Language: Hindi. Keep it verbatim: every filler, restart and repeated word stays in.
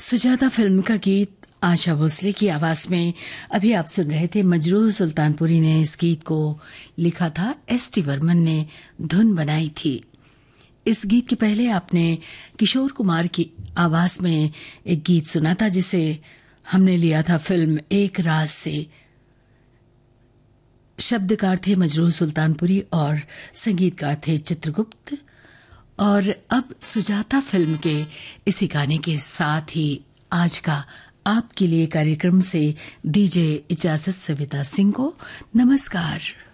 सुजाता फिल्म का गीत आशा भोसले की आवाज में अभी आप सुन रहे थे। मजरूह सुल्तानपुरी ने इस गीत को लिखा था, एस टी बर्मन ने धुन बनाई थी। इस गीत के पहले आपने किशोर कुमार की आवाज में एक गीत सुना था जिसे हमने लिया था फिल्म एक राज से। शब्दकार थे मजरूह सुल्तानपुरी और संगीतकार थे चित्रगुप्त। और अब सुजाता फिल्म के इसी गाने के साथ ही आज का आपके लिए कार्यक्रम से दीजिए इजाजत सविता सिंह को। नमस्कार।